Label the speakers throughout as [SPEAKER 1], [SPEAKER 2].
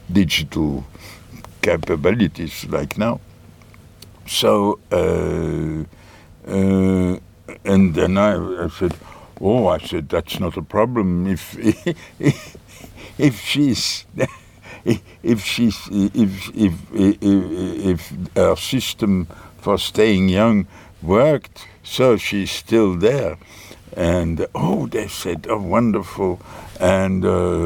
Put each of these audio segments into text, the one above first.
[SPEAKER 1] digital capabilities like now. So, and then I said, that's not a problem if she's if our system for staying young worked, so she's still there. And they said, wonderful. And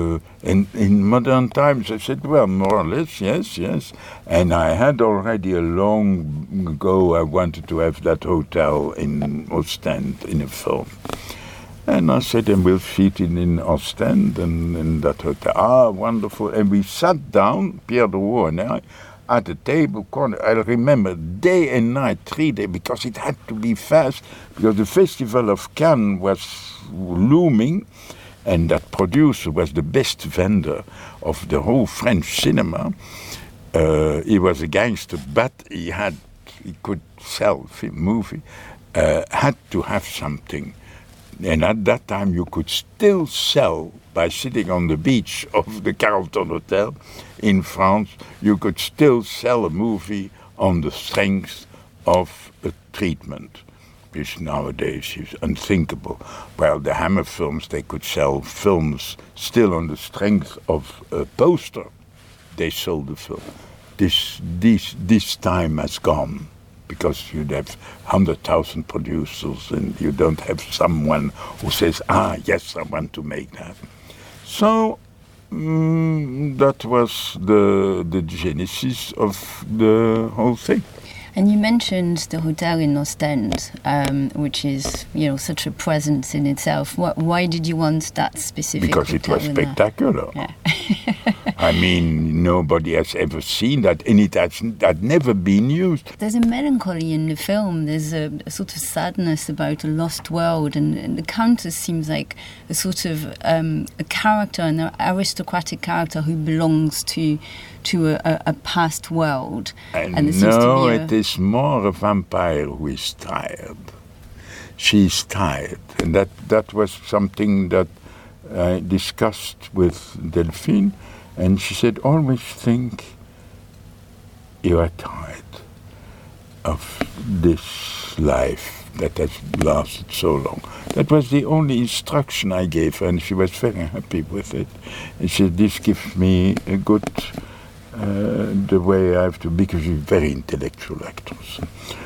[SPEAKER 1] in modern times, I said, well, more or less, yes. And I had already a long ago, I wanted to have that hotel in Ostend in a film. And I said, and we'll shoot it in Ostend and in that hotel. Wonderful. And we sat down, Pierre de Woo and I, at the table corner. I remember day and night, 3 days, because it had to be fast, because the Festival of Cannes was looming, and that producer was the best vendor of the whole French cinema. He was a gangster, but he could sell movie, had to have something. And at that time you could still sell, by sitting on the beach of the Carlton Hotel in France, you could still sell a movie on the strength of a treatment, which nowadays is unthinkable. Well, the Hammer films, they could sell films still on the strength of a poster. They sold the film. This time has gone, because you'd have 100,000 producers and you don't have someone who says, yes, I want to make that. So that was the genesis of the whole thing.
[SPEAKER 2] And you mentioned the hotel in Ostend, which is, such a presence in itself. Why did you want that specific
[SPEAKER 1] Because
[SPEAKER 2] hotel?
[SPEAKER 1] It was spectacular.
[SPEAKER 2] Yeah.
[SPEAKER 1] I mean, nobody has ever seen that, and it had never been used.
[SPEAKER 2] There's a melancholy in the film. There's a sort of sadness about a lost world, and the Countess seems like a sort of a character, an aristocratic character who belongs to a past world.
[SPEAKER 1] And no, it is more a vampire who is tired. She's tired, and that was something that I discussed with Delphine, and she said, always think you are tired of this life that has lasted so long. That was the only instruction I gave her, and she was very happy with it. And she said, this gives me a good, the way I have to, because she's a very intellectual actress.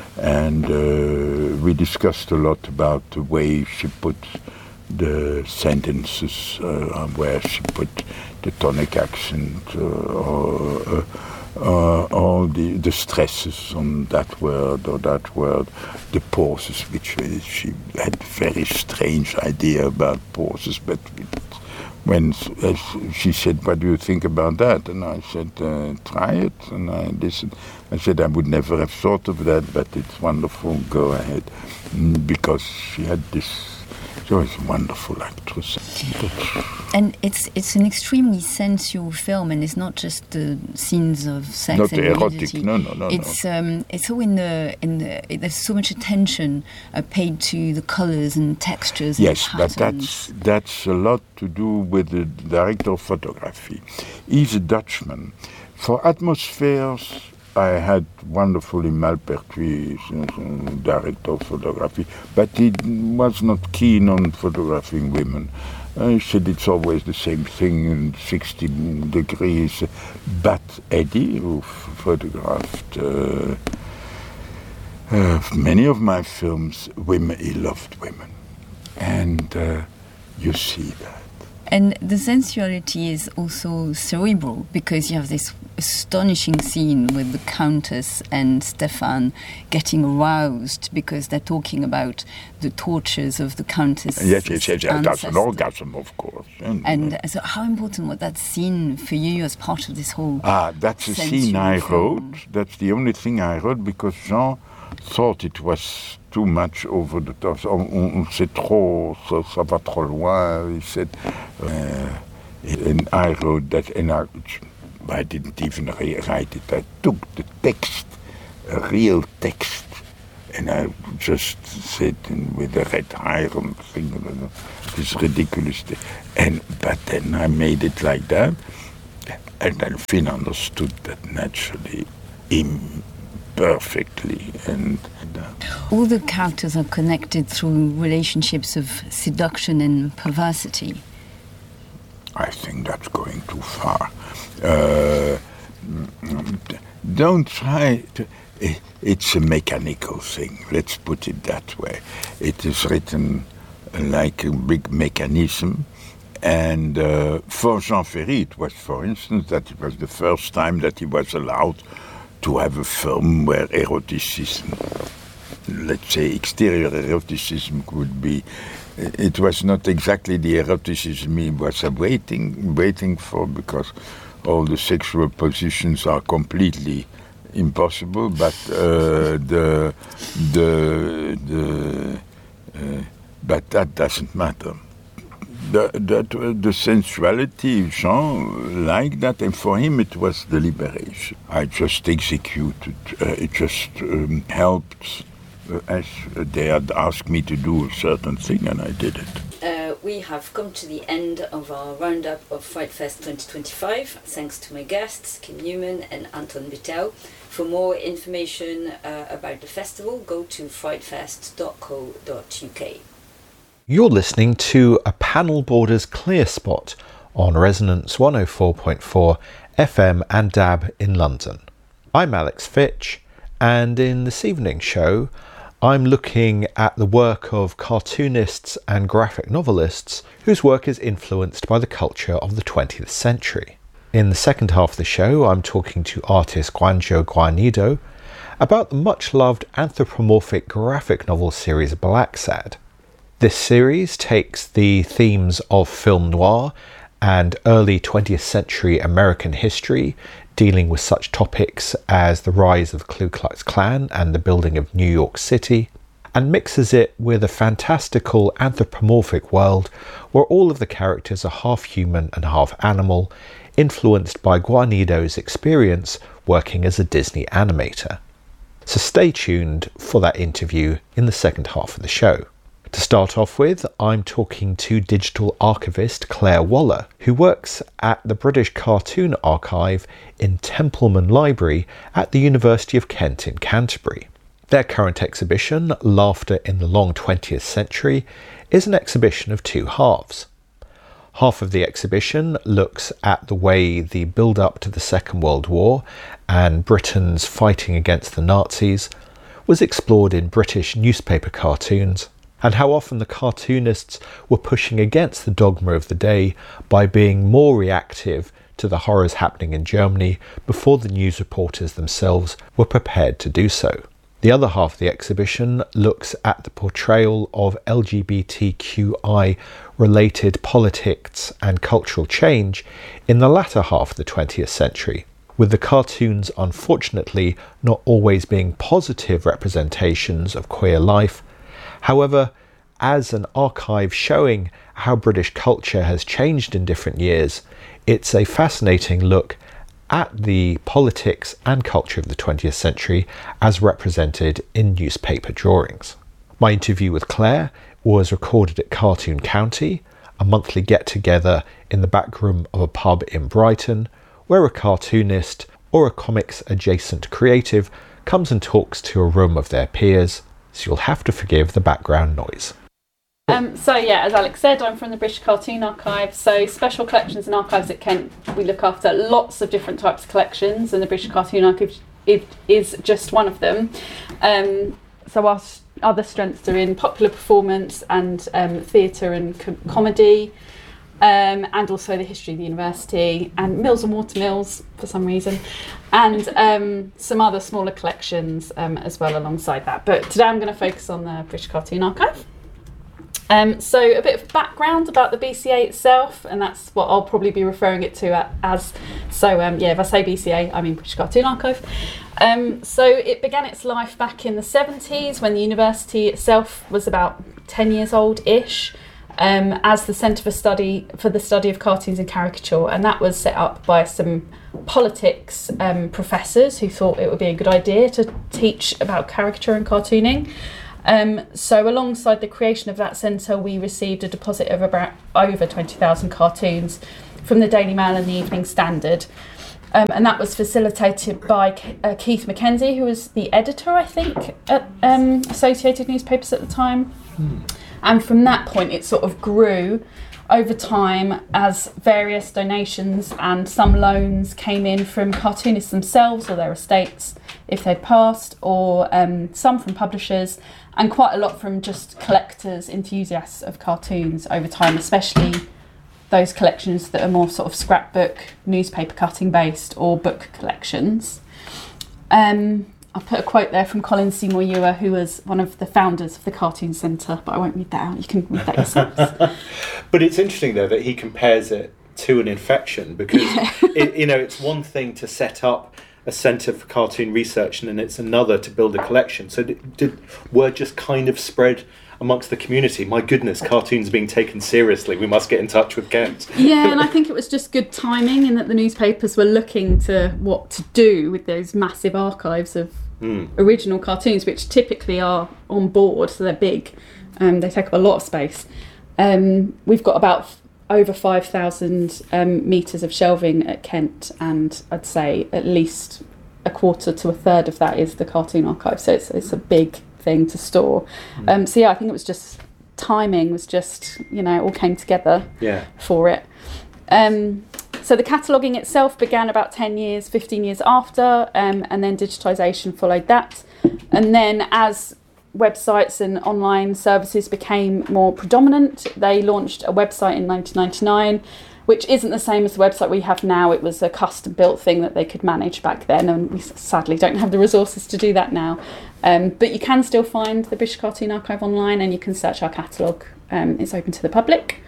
[SPEAKER 1] And we discussed a lot about the way she put the sentences, where she put the tonic accent, or all the stresses on that word or that word, the pauses, which she had very strange idea about pauses, but when she said, what do you think about that? And I said, try it. And I listened. I said, I would never have thought of that, but it's wonderful, go ahead. Because she had this, she was a wonderful actress.
[SPEAKER 2] And it's an extremely sensual film, and it's not just the scenes of sex
[SPEAKER 1] not
[SPEAKER 2] and
[SPEAKER 1] erotic,
[SPEAKER 2] nudity.
[SPEAKER 1] No.
[SPEAKER 2] It's all in the there's so much attention paid to the colours and textures.
[SPEAKER 1] Yes,
[SPEAKER 2] and
[SPEAKER 1] but
[SPEAKER 2] patterns.
[SPEAKER 1] that's a lot to do with the director of photography. He's a Dutchman. For atmospheres, I had wonderfully Malpertuis, director of photography, but he was not keen on photographing women. He said it's always the same thing in 60 degrees. But Eddie, who photographed many of my films, women, he loved women. And you see that.
[SPEAKER 2] And the sensuality is also cerebral, because you have this astonishing scene with the Countess and Stefan getting aroused because they're talking about the tortures of the Countess.
[SPEAKER 1] Yes, that's an orgasm, of course.
[SPEAKER 2] And so how important was that scene for you as part of this whole
[SPEAKER 1] that's a scene I wrote. That's the only thing I wrote, because Jean thought it was too much over the top. C'est trop, ça va trop loin, he said. And I wrote that, and I didn't even write it. I took the text, a real text, and I just said with a red iron thing, this ridiculous thing. But then I made it like that, And Delphine understood that naturally, imperfectly. And
[SPEAKER 2] all the characters are connected through relationships of seduction and perversity.
[SPEAKER 1] I think that's going too far. Don't try to... It's a mechanical thing, let's put it that way. It is written like a big mechanism. And for Jean Ferry, it was, for instance, that it was the first time that he was allowed to have a film where eroticism, let's say exterior eroticism could be... It was not exactly the eroticism he was waiting for, because all the sexual positions are completely impossible, but but that doesn't matter. The sensuality, Jean liked that, and for him it was the liberation. I just executed, it just helped as they had asked me to do a certain thing, and I did it.
[SPEAKER 2] We have come to the end of our roundup of Fright Fest 2025. Thanks to my guests, Kim Newman and Anton Vittel. For more information about the festival, go to frightfest.co.uk.
[SPEAKER 3] You're listening to a Panel Borders Clear Spot on Resonance 104.4 FM and DAB in London. I'm Alex Fitch, and in this evening's show, I'm looking at the work of cartoonists and graphic novelists whose work is influenced by the culture of the 20th century. In the second half of the show, I'm talking to artist Juanjo Guarnido about the much-loved anthropomorphic graphic novel series Blacksad. This series takes the themes of film noir and early 20th century American history, dealing with such topics as the rise of the Ku Klux Klan and the building of New York City, and mixes it with a fantastical anthropomorphic world where all of the characters are half human and half animal, influenced by Guarnido's experience working as a Disney animator. So stay tuned for that interview in the second half of the show. To start off with, I'm talking to digital archivist Claire Waller, who works at the British Cartoon Archive in Templeman Library at the University of Kent in Canterbury. Their current exhibition, Laughter in the Long 20th Century, is an exhibition of two halves. Half of the exhibition looks at the way the build-up to the Second World War and Britain's fighting against the Nazis was explored in British newspaper cartoons, and how often the cartoonists were pushing against the dogma of the day by being more reactive to the horrors happening in Germany before the news reporters themselves were prepared to do so. The other half of the exhibition looks at the portrayal of LGBTQI-related politics and cultural change in the latter half of the 20th century, with the cartoons unfortunately not always being positive representations of queer life. However, as an archive showing how British culture has changed in different years, it's a fascinating look at the politics and culture of the 20th century as represented in newspaper drawings. My interview with Claire was recorded at Cartoon County, a monthly get-together in the back room of a pub in Brighton, where a cartoonist or a comics-adjacent creative comes and talks to a room of their peers, so you'll have to forgive the background noise.
[SPEAKER 4] So yeah, as Alex said, I'm from the British Cartoon Archive. So Special Collections and Archives at Kent, we look after lots of different types of collections, and the British Cartoon Archive is just one of them. So our other strengths are in popular performance and theatre and comedy, and also the history of the university and Mills and Watermills for some reason, and some other smaller collections as well alongside that. But today I'm going to focus on the British Cartoon Archive. So a bit of background about the BCA itself, and that's what I'll probably be referring it to as. So if I say BCA, I mean British Cartoon Archive. So it began its life back in the 70s when the university itself was about 10 years old-ish, as the Centre for the Study of Cartoons and Caricature, and that was set up by some politics professors who thought it would be a good idea to teach about caricature and cartooning. So alongside the creation of that centre, we received a deposit of about over 20,000 cartoons from the Daily Mail and the Evening Standard. And that was facilitated by Keith Mackenzie, who was the editor, I think, at Associated Newspapers at the time. And from that point, it sort of grew over time as various donations and some loans came in from cartoonists themselves or their estates if they'd passed, or some from publishers, and quite a lot from just collectors, enthusiasts of cartoons over time, especially those collections that are more sort of scrapbook, newspaper cutting based, or book collections. I'll put a quote there from Colin Seymour Ewer, who was one of the founders of the Cartoon Centre, but I won't read that out. You can read that yourselves.
[SPEAKER 3] But it's interesting, though, that he compares it to an infection, because it's one thing to set up a centre for cartoon research, and then it's another to build a collection. So did word just kind of spread amongst the community? My goodness, cartoons being taken seriously. We must get in touch with Kent.
[SPEAKER 4] Yeah, and I think it was just good timing in that the newspapers were looking to what to do with those massive archives of original cartoons, which typically are on board, so they're big. They take up a lot of space. We've got about over 5,000 metres of shelving at Kent, and I'd say at least a quarter to a third of that is the cartoon archive, so it's a big thing to store. So yeah, I think it was just timing was just, it all came together for it. So the cataloguing itself began about 15 years after, and then digitisation followed that. And then as websites and online services became more predominant, they launched a website in 1999, which isn't the same as the website we have now. It was a custom built thing that they could manage back then, and we sadly don't have the resources to do that now. But you can still find the British Cartoon Archive online, and you can search our catalogue. It's open to the public.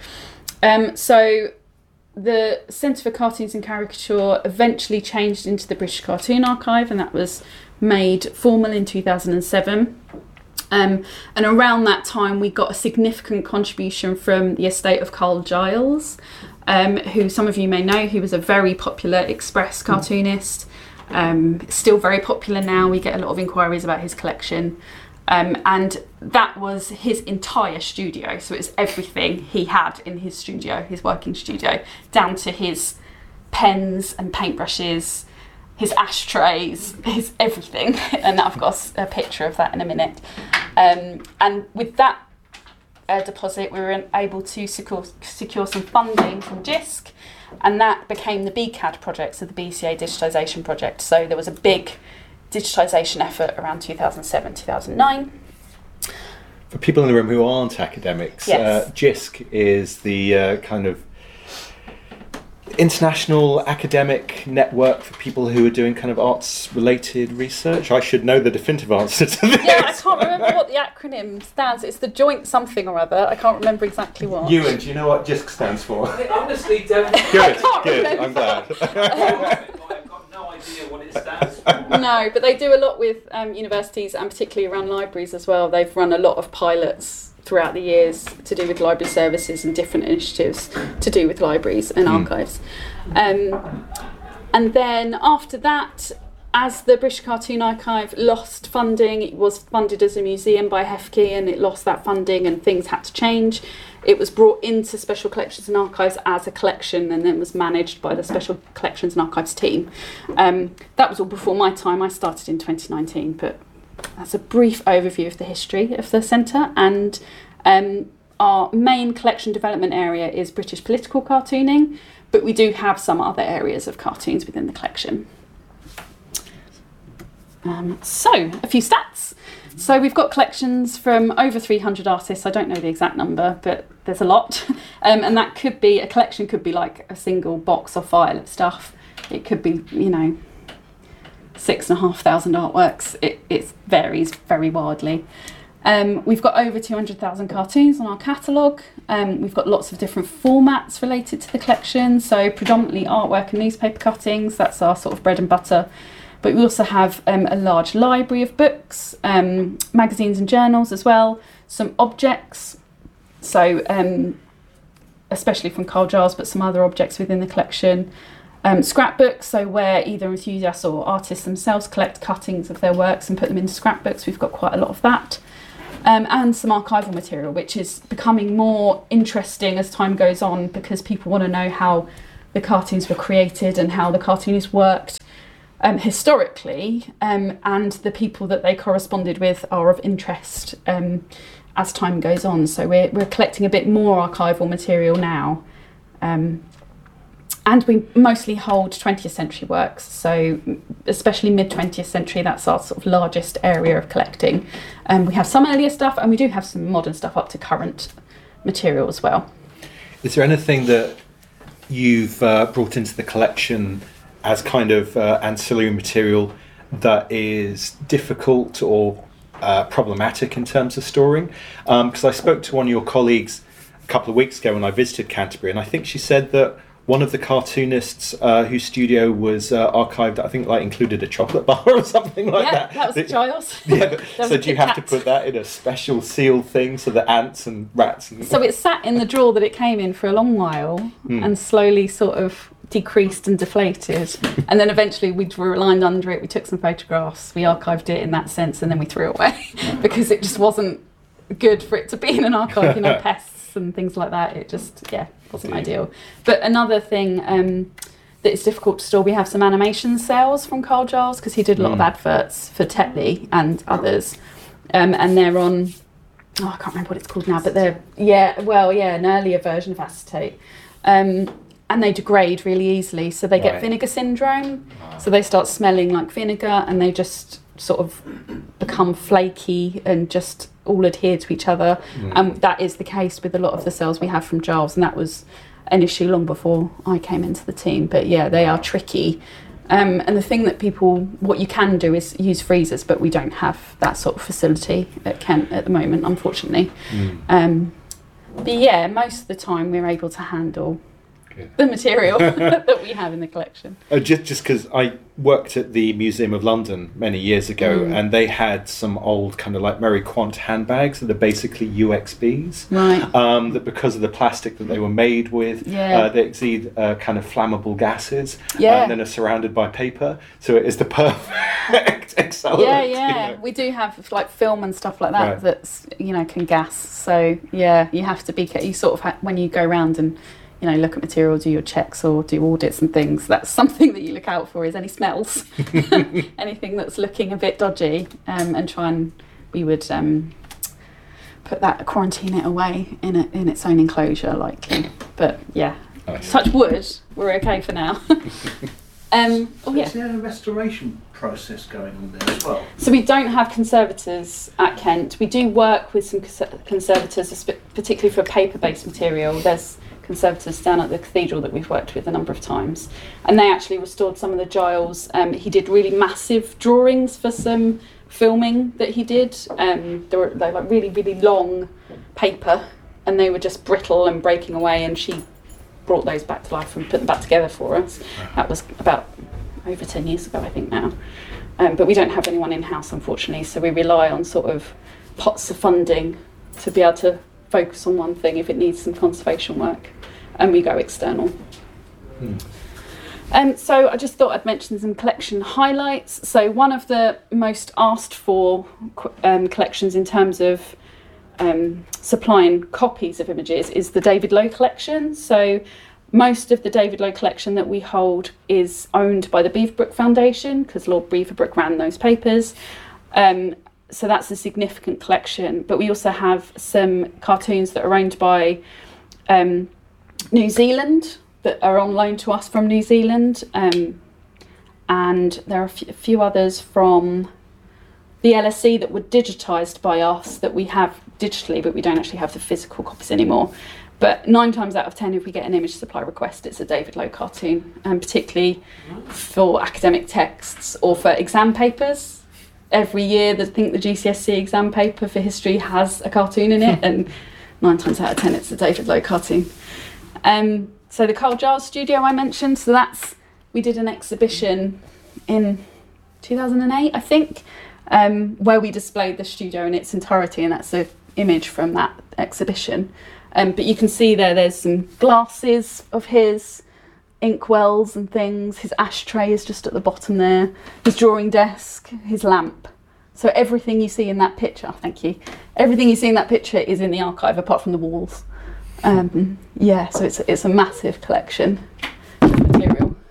[SPEAKER 4] So the Centre for Cartoons and Caricature eventually changed into the British Cartoon Archive, and that was made formal in 2007. And around that time, we got a significant contribution from the estate of Carl Giles, who some of you may know. He was a very popular Express cartoonist, still very popular now. We get a lot of inquiries about his collection. And that was his entire studio. So it's everything he had in his studio, his working studio, down to his pens and paintbrushes, his ashtrays, his everything. And I've got a picture of that in a minute. And with that deposit, we were able to secure some funding from JISC, and that became the BCAD project, so the BCA digitisation project. So there was a big digitisation effort around 2007, 2009.
[SPEAKER 3] For people in the room who aren't academics,
[SPEAKER 4] Yes.
[SPEAKER 3] JISC is the kind of international academic network for people who are doing kind of arts-related research. I should know the definitive answer to this.
[SPEAKER 4] Yeah, I can't remember what the acronym stands. It's the joint something or other. I can't remember exactly what.
[SPEAKER 3] Ewan, do you know what JISC stands for?
[SPEAKER 5] I honestly don't.
[SPEAKER 3] Good,
[SPEAKER 4] remember.
[SPEAKER 3] I'm glad.
[SPEAKER 5] I've got no idea what it stands for.
[SPEAKER 4] No, but they do a lot with universities, and particularly around libraries as well. They've run a lot of pilots throughout the years to do with library services and different initiatives to do with libraries and archives. And then after that, as the British Cartoon Archive lost funding, it was funded as a museum by HEFCE, and it lost that funding and things had to change. It was brought into Special Collections and Archives as a collection, and then was managed by the Special Collections and Archives team. That was all before my time. I started in 2019, but that's a brief overview of the history of the centre. And our main collection development area is British political cartooning, but we do have some other areas of cartoons within the collection. So, a few stats. So we've got collections from over 300 artists. I don't know the exact number, but there's a lot. And that could be, a collection could be like a single box or file of stuff. It could be, 6,500 artworks. It varies very wildly. We've got over 200,000 cartoons on our catalogue. We've got lots of different formats related to the collection. So predominantly artwork and newspaper cuttings. That's our sort of bread and butter. But we also have a large library of books, magazines and journals as well, some objects, so especially from Carl Giles, but some other objects within the collection. Scrapbooks, so where either enthusiasts or artists themselves collect cuttings of their works and put them into scrapbooks. We've got quite a lot of that. And some archival material, which is becoming more interesting as time goes on, because people want to know how the cartoons were created and how the cartoonists worked historically, and the people that they corresponded with are of interest as time goes on. So we're collecting a bit more archival material now, and we mostly hold 20th century works, so especially mid 20th century, that's our sort of largest area of collecting. We have some earlier stuff, and we do have some modern stuff up to current material as well.
[SPEAKER 3] Is there anything that you've brought into the collection as kind of ancillary material that is difficult or problematic in terms of storing? Because I spoke to one of your colleagues a couple of weeks ago when I visited Canterbury, and I think she said that one of the cartoonists whose studio was archived, I think, like included a chocolate bar or something like that.
[SPEAKER 4] Yeah, that was Giles.
[SPEAKER 3] Yeah, so do you have to put that in a special sealed thing so that ants and rats and...
[SPEAKER 4] So it sat in the drawer that it came in for a long while and slowly sort of decreased and deflated, and then eventually we drew a line under it, we took some photographs, we archived it in that sense, and then we threw it away because it just wasn't good for it to be in an archive, you know, pests and things like that. It just, wasn't ideal. But another thing that is difficult to store, we have some animation sales from Carl Giles, because he did a lot of adverts for Tetley and others, and they're on, I can't remember what it's called now, but they're an earlier version of acetate, and they degrade really easily, so they get vinegar syndrome, so they start smelling like vinegar, and they just sort of become flaky and just all adhere to each other. And that is the case with a lot of the cells we have from Giles, and that was an issue long before I came into the team. But yeah, they are tricky. And the thing that what you can do is use freezers, but we don't have that sort of facility at Kent at the moment, unfortunately. But yeah, most of the time we're able to handle the material that we have in the collection.
[SPEAKER 3] Just because I worked at the Museum of London many years ago, and they had some old kind of like Mary Quant handbags that are basically UXBs, right? That because of the plastic that they were made with, they exude kind of flammable gases, and then are surrounded by paper, so it is the perfect accelerant.
[SPEAKER 4] Yeah. We do have like film and stuff like that that's, you know, can gas. So yeah, you have to be, you sort of when you go around and, you know, look at material, do your checks or do audits and things, that's something that you look out for, is any smells, anything that's looking a bit dodgy, and we would put that, quarantine it away in its own enclosure likely. But yeah, touch wood, we're okay for now.
[SPEAKER 5] Is there a restoration process going on there as well?
[SPEAKER 4] So we don't have conservators at Kent. We do work with some conservators, particularly for paper-based material. There's conservators down at the cathedral that we've worked with a number of times, and they actually restored some of the Giles. He did really massive drawings for some filming that he did. They were like really, really long paper, and they were just brittle and breaking away, and she brought those back to life and put them back together for us. That was about over 10 years ago, I think now. But we don't have anyone in-house, unfortunately, so we rely on sort of pots of funding to be able to focus on one thing if it needs some conservation work, and we go external. So I just thought I'd mention some collection highlights. So one of the most asked for collections in terms of supplying copies of images is the David Lowe collection. So most of the David Lowe collection that we hold is owned by the Beaverbrook Foundation, because Lord Beaverbrook ran those papers. So that's a significant collection. But we also have some cartoons that are owned by New Zealand that are on loan to us from New Zealand. And there are a few others from the LSE that were digitised by us that we have digitally, but we don't actually have the physical copies anymore. But 9 times out of 10, if we get an image supply request, it's a David Lowe cartoon, and particularly for academic texts or for exam papers. Every year, I think the GCSE exam paper for history has a cartoon in it, and 9 times out of 10, it's a David Lowe cartoon. So the Carl Giles studio I mentioned, so we did an exhibition in 2008, I think, where we displayed the studio in its entirety, and that's an image from that exhibition. But you can see there's some glasses of his, inkwells and things. His ashtray is just at the bottom there. His drawing desk, his lamp. So everything you see in that picture, thank you. Everything you see in that picture is in the archive apart from the walls. So it's a massive collection.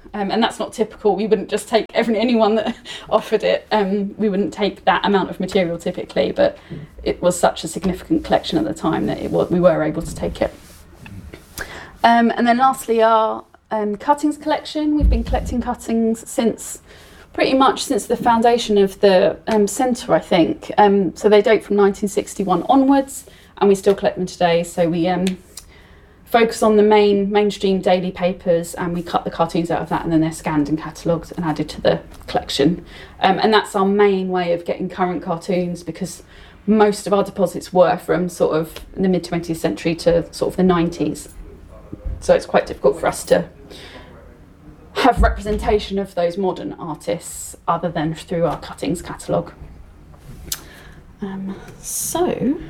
[SPEAKER 4] and that's not typical. We wouldn't just take anyone that offered it. We wouldn't take that amount of material typically, but it was such a significant collection at the time that we were able to take it. And then lastly, our cuttings collection. We've been collecting cuttings pretty much since the foundation of the centre, I think. So they date from 1961 onwards, and we still collect them today. So we focus on the mainstream daily papers, and we cut the cartoons out of that, and then they're scanned and catalogued and added to the collection. And that's our main way of getting current cartoons, because most of our deposits were from sort of the mid-20th century to sort of the 90s. So it's quite difficult for us to have representation of those modern artists other than through our cuttings catalogue. So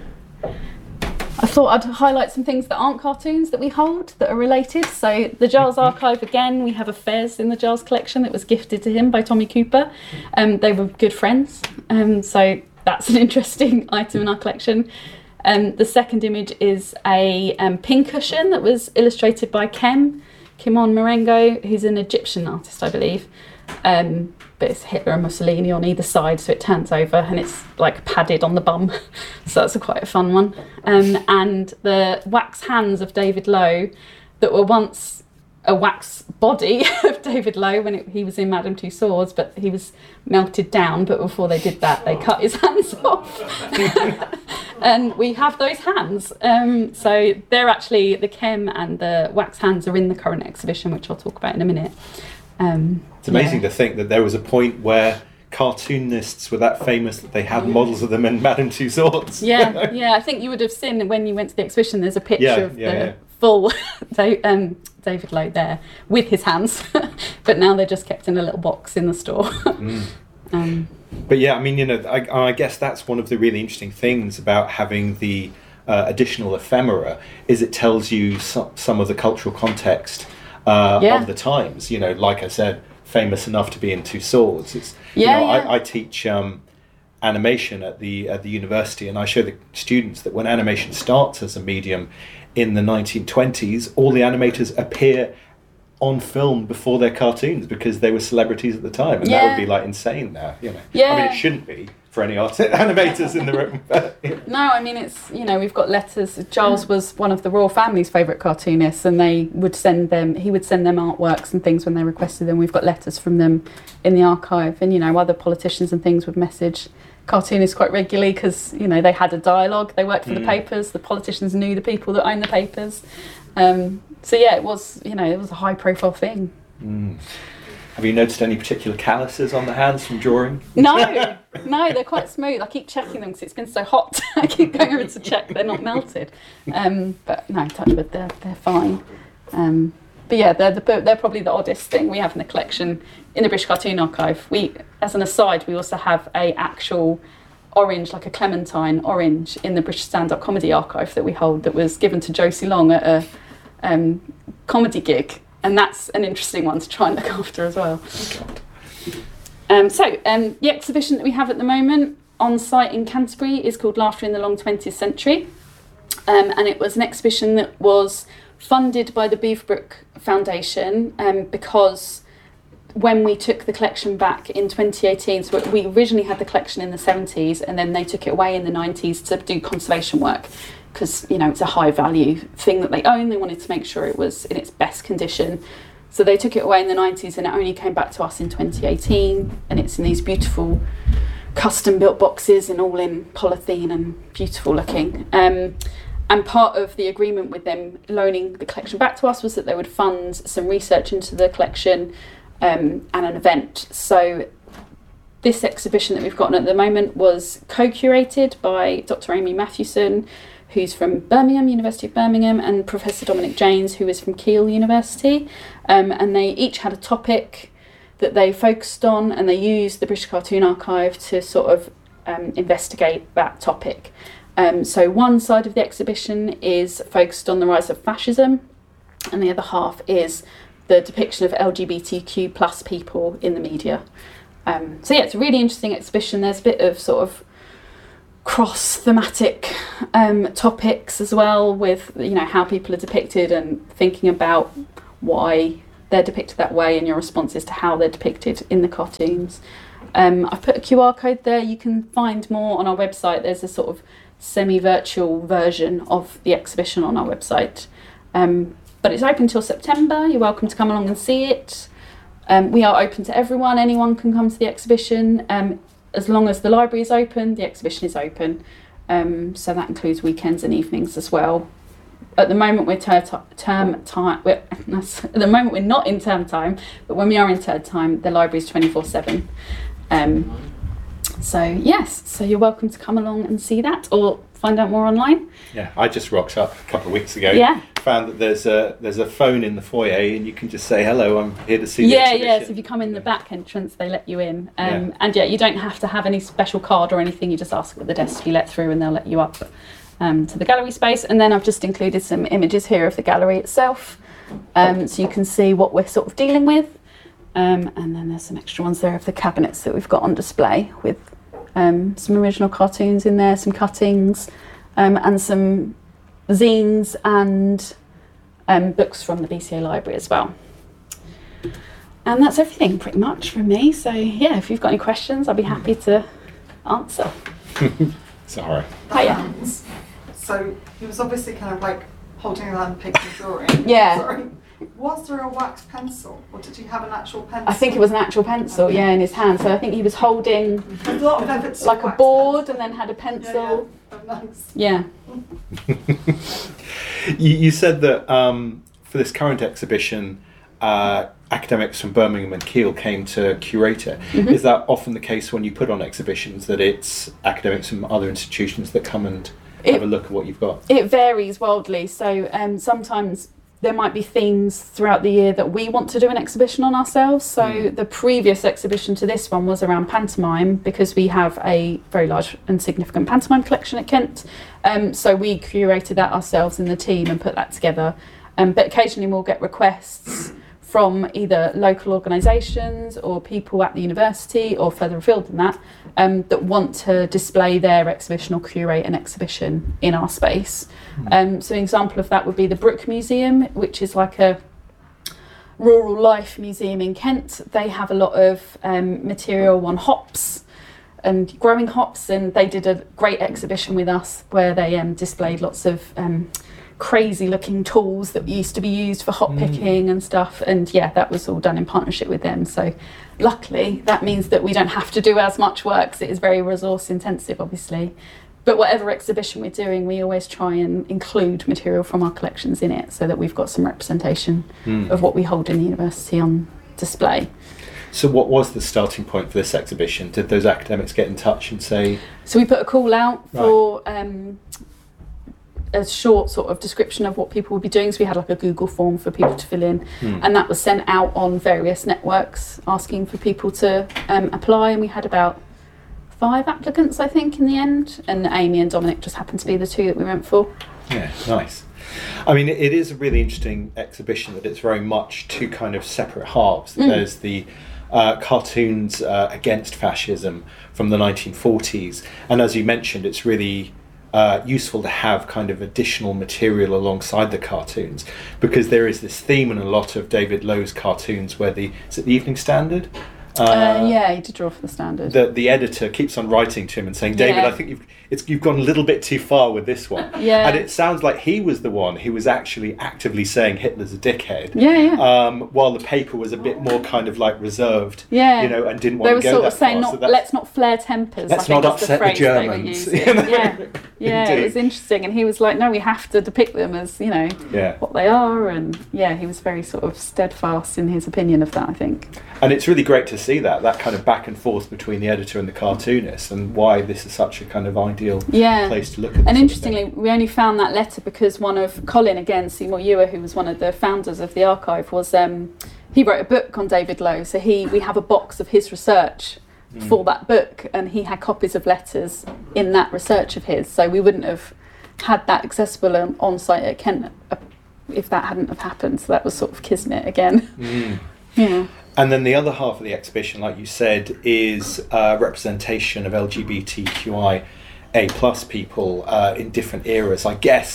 [SPEAKER 4] I thought I'd highlight some things that aren't cartoons that we hold that are related. So the Giles Archive, again, we have a Fez in the Giles collection that was gifted to him by Tommy Cooper. They were good friends, so that's an interesting item in our collection. The second image is a pincushion that was illustrated by Kimon Marengo, who's an Egyptian artist, I believe. But it's Hitler and Mussolini on either side, so it turns over and it's like padded on the bum. So that's quite a fun one. And the wax hands of David Lowe that were once a wax body of David Lowe when he was in Madame Tussauds, but he was melted down. But before they did that, they cut his hands off. And we have those hands. So they're actually, the Kem and the wax hands are in the current exhibition, which I'll talk about in a minute.
[SPEAKER 3] It's amazing to think that there was a point where cartoonists were that famous that they had models of them in Madame Tussauds.
[SPEAKER 4] Yeah, I think you would have seen when you went to the exhibition, there's a picture of the full David Lowe there with his hands, but now they're just kept in a little box in the store.
[SPEAKER 3] But yeah, I mean, I guess that's one of the really interesting things about having the additional ephemera, is it tells you some of the cultural context of the times. Like I said, famous enough to be in Tussauds. I teach animation at the university, and I show the students that when animation starts as a medium in the 1920s, all the animators appear on film before their cartoons because they were celebrities at the time, and that would be like insane now. I mean, it shouldn't be for any animators in the room.
[SPEAKER 4] No, I mean, it's, we've got letters. Giles was one of the royal family's favourite cartoonists, and he would send them artworks and things when they requested them. We've got letters from them in the archive, and other politicians and things would message cartoonists quite regularly because they had a dialogue. They worked for the papers. The politicians knew the people that owned the papers. So yeah, it was it was a high profile thing.
[SPEAKER 3] Have you noticed any particular calluses on the hands from drawing?
[SPEAKER 4] No, they're quite smooth. I keep checking them because it's been so hot. I keep going over to check they're not melted. But no, touch wood, they're fine. But yeah, they're probably the oddest thing we have in the collection in the British Cartoon Archive. We, as an aside, we also have a actual orange, like a clementine orange, in the British Stand-Up Comedy Archive that we hold, that was given to Josie Long at a comedy gig, and that's an interesting one to try and look after as well. The exhibition that we have at the moment on site in Canterbury is called Laughter in the Long 20th Century, and it was an exhibition that was funded by the Beaverbrook Foundation because when we took the collection back in 2018, so we originally had the collection in the 70s, and then they took it away in the 90s to do conservation work because it's a high value thing that they own. They wanted to make sure it was in its best condition, so they took it away in the 90s, and it only came back to us in 2018, and it's in these beautiful custom built boxes and all in polythene and beautiful looking. And part of the agreement with them loaning the collection back to us was that they would fund some research into the collection and an event. So this exhibition that we've got at the moment was co-curated by Dr. Amy Matthewson, who's from University of Birmingham, and Professor Dominic Janes, who is from Keele University. And they each had a topic that they focused on, and they used the British Cartoon Archive to sort of investigate that topic. So one side of the exhibition is focused on the rise of fascism, and the other half is the depiction of LGBTQ plus people in the media. So yeah, it's a really interesting exhibition. There's a bit of sort of cross-thematic topics as well, with how people are depicted and thinking about why they're depicted that way and your responses to how they're depicted in the cartoons. I've put a QR code there. You can find more on our website. There's a sort of semi-virtual version of the exhibition on our website. But it's open till September. You're welcome to come along and see it. We are open to everyone. Anyone can come to the exhibition. As long as the library is open, the exhibition is open. So that includes weekends and evenings as well. At the moment we're at the moment we're not in term time, but when we are in term time, the library is 24/7. So yes, so you're welcome to come along and see that, or find out more online.
[SPEAKER 3] Yeah, I just rocked up a couple of weeks ago.
[SPEAKER 4] Yeah.
[SPEAKER 3] Found that there's a phone in the foyer, and you can just say hello. I'm here to see the exhibition.
[SPEAKER 4] Yeah. So if you come in the back entrance, they let you in. And you don't have to have any special card or anything. You just ask at the desk to be let through, and they'll let you up to the gallery space. And then I've just included some images here of the gallery itself, so you can see what we're sort of dealing with. And then there's some extra ones there of the cabinets that we've got on display with some original cartoons in there, some cuttings, and some zines and books from the BCA library as well. And that's everything pretty much from me. So yeah, if you've got any questions, I'll be happy to answer.
[SPEAKER 3] Sorry.
[SPEAKER 4] Hiya.
[SPEAKER 6] So he was obviously kind of like holding around a picture drawing.
[SPEAKER 4] Yeah.
[SPEAKER 6] Sorry. Was there a wax pencil, or did he have an actual pencil?
[SPEAKER 4] I think it was an actual pencil, yeah, in his hand. So I think he was holding
[SPEAKER 6] A lot of evidence
[SPEAKER 4] like a
[SPEAKER 6] wax
[SPEAKER 4] board
[SPEAKER 6] pencil.
[SPEAKER 4] and then had a pencil.
[SPEAKER 6] Yeah. Oh, nice.
[SPEAKER 4] Yeah.
[SPEAKER 3] You said that for this current exhibition, academics from Birmingham and Keele came to curate it.
[SPEAKER 4] Mm-hmm.
[SPEAKER 3] Is that often the case when you put on exhibitions, that it's academics from other institutions that come and have a look at what you've got?
[SPEAKER 4] It varies wildly. So sometimes there might be themes throughout the year that we want to do an exhibition on ourselves. So the previous exhibition to this one was around pantomime, because we have a very large and significant pantomime collection at Kent. So we curated that ourselves in the team and put that together. But occasionally we'll get requests from either local organisations or people at the university or further afield than that, that want to display their exhibition or curate an exhibition in our space. So an example of that would be the Brook Museum, which is like a rural life museum in Kent. They have a lot of material on hops and growing hops, and they did a great exhibition with us where they displayed lots of crazy looking tools that used to be used for hop picking and stuff, and yeah, that was all done in partnership with them. So luckily that means that we don't have to do as much work, because it is very resource intensive obviously. But whatever exhibition we're doing, we always try and include material from our collections in it, so that we've got some representation of what we hold in the university on display.
[SPEAKER 3] So what was the starting point for this exhibition? Did those academics get in touch and say...
[SPEAKER 4] So we put a call out for a short sort of description of what people would be doing. So we had like a Google form for people to fill in, and that was sent out on various networks asking for people to apply, and we had about 5 applicants I think in the end, and Amy and Dominic just happened to be the 2 that we went for.
[SPEAKER 3] Yeah, nice. I mean, it is a really interesting exhibition, that it's very much 2 kind of separate halves. There's the cartoons against fascism from the 1940s, and as you mentioned, it's really useful to have kind of additional material alongside the cartoons, because there is this theme in a lot of David Lowe's cartoons where is it the Evening Standard?
[SPEAKER 4] Yeah, he did draw for the Standard.
[SPEAKER 3] The editor keeps on writing to him and saying, David, I think you've gone a little bit too far with this one.
[SPEAKER 4] Yeah.
[SPEAKER 3] And it sounds like he was the one who was actually actively saying Hitler's a dickhead.
[SPEAKER 4] Yeah.
[SPEAKER 3] While the paper was a bit more kind of like reserved,
[SPEAKER 4] yeah,
[SPEAKER 3] you know, and didn't want
[SPEAKER 4] they were
[SPEAKER 3] to go
[SPEAKER 4] sort
[SPEAKER 3] that
[SPEAKER 4] of saying,
[SPEAKER 3] far.
[SPEAKER 4] let's not flare tempers.
[SPEAKER 3] Let's
[SPEAKER 4] I think
[SPEAKER 3] not
[SPEAKER 4] is
[SPEAKER 3] upset the
[SPEAKER 4] phrase they were
[SPEAKER 3] Germans.
[SPEAKER 4] using. Yeah, it was interesting, and he was like, no, we have to depict them as, you know, what they are, and yeah, he was very sort of steadfast in his opinion of that, I think.
[SPEAKER 3] And it's really great to see that kind of back and forth between the editor and the cartoonist, and why this is such a kind of ideal place to look at.
[SPEAKER 4] And interestingly, we only found that letter because one of Colin, again, Seymour Ewer, who was one of the founders of the archive, was he wrote a book on David Lowe. So we have a box of his research for that book, and he had copies of letters in that research of his. So we wouldn't have had that accessible on site at Kent if that hadn't have happened. So that was sort of kismet again. Yeah.
[SPEAKER 3] And then the other half of the exhibition, like you said, is representation of LGBTQIA+ people in different eras. I guess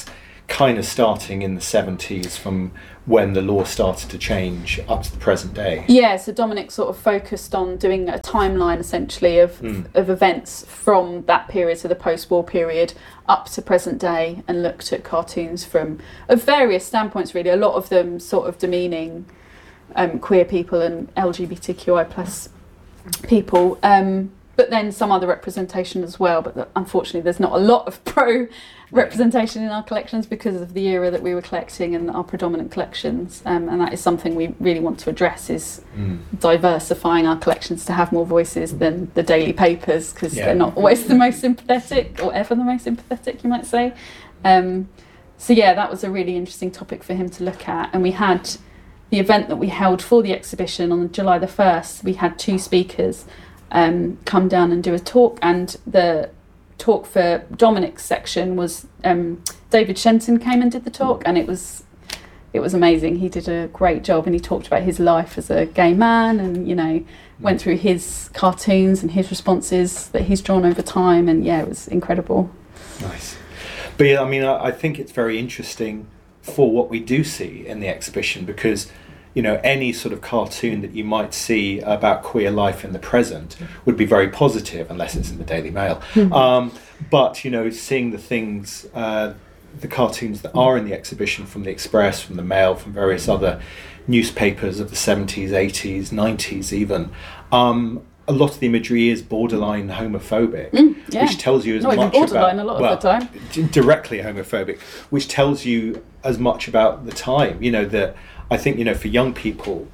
[SPEAKER 3] kind of starting in the 70s from when the law started to change up to the present day.
[SPEAKER 4] Yeah, so Dominic sort of focused on doing a timeline essentially of events from that period, so the post-war period, up to present day, and looked at cartoons from of various standpoints really, a lot of them sort of demeaning queer people and LGBTQI plus people, but then some other representation as well, but unfortunately there's not a lot of pro representation in our collections because of the era that we were collecting and our predominant collections, and that is something we really want to address, is diversifying our collections to have more voices than the daily papers, because they're not always the most sympathetic, or ever the most sympathetic, you might say. So yeah, that was a really interesting topic for him to look at, and we had the event that we held for the exhibition on July the 1st, we had 2 speakers come down and do a talk, and the talk for Dominic's section was David Shenton came and did the talk, and it was amazing. He did a great job, and he talked about his life as a gay man, and went through his cartoons and his responses that he's drawn over time, and yeah, it was incredible.
[SPEAKER 3] Nice. But yeah, I mean, I think it's very interesting for what we do see in the exhibition, because any sort of cartoon that you might see about queer life in the present would be very positive, unless it's in the Daily Mail. But seeing the things, the cartoons that are in the exhibition from the Express, from the Mail, from various other newspapers of the 70s, 80s, 90s even, a lot of the imagery is borderline homophobic, which tells you as much
[SPEAKER 4] borderline
[SPEAKER 3] about,
[SPEAKER 4] a lot of the time.
[SPEAKER 3] Directly homophobic, which tells you as much about the time. That I think for young people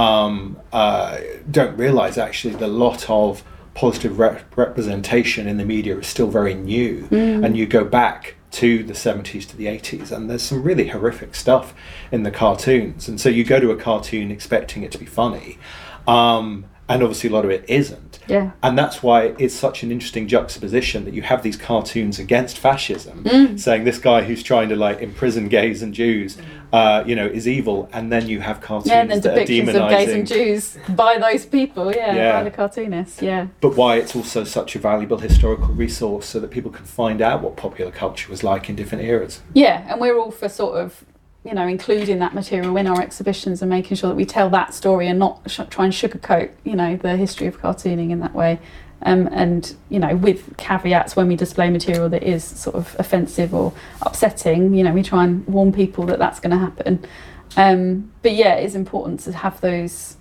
[SPEAKER 3] don't realise actually the lot of positive representation in the media is still very new, and you go back to the 70s to the 80s, and there's some really horrific stuff in the cartoons, and so you go to a cartoon expecting it to be funny, and obviously a lot of it isn't.
[SPEAKER 4] Yeah.
[SPEAKER 3] And that's why it's such an interesting juxtaposition that you have these cartoons against fascism, saying this guy who's trying to imprison gays and Jews, is evil, and then you have cartoons
[SPEAKER 4] then
[SPEAKER 3] that are
[SPEAKER 4] depictions
[SPEAKER 3] demonising
[SPEAKER 4] of gays and Jews by those people, by the cartoonists,
[SPEAKER 3] But why it's also such a valuable historical resource, so that people can find out what popular culture was like in different eras.
[SPEAKER 4] Yeah, and we're all for sort of including that material in our exhibitions and making sure that we tell that story and not try and sugarcoat, the history of cartooning in that way. And, with caveats when we display material that is sort of offensive or upsetting, we try and warn people that that's going to happen. But yeah, it is important to have those,